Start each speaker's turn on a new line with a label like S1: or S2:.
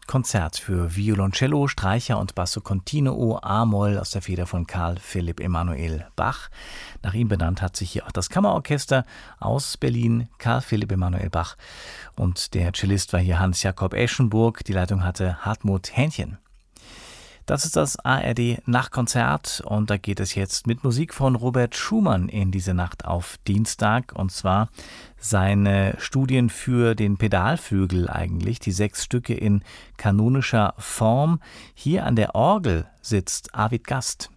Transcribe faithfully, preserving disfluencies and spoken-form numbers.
S1: Konzert für Violoncello, Streicher und Basso Continuo A-Moll aus der Feder von Carl Philipp Emanuel Bach. Nach ihm benannt hat sich hier auch das Kammerorchester aus Berlin, Carl Philipp Emanuel Bach. Und der Cellist war hier Hans-Jakob Eschenburg. Die Leitung hatte Hartmut Hähnchen. Das ist das A R D Nachtkonzert und da geht es jetzt mit Musik von Robert Schumann in diese Nacht auf Dienstag, und zwar seine Studien für den Pedalflügel eigentlich, die sechs Stücke in kanonischer Form. Hier an der Orgel sitzt Arvid Gast.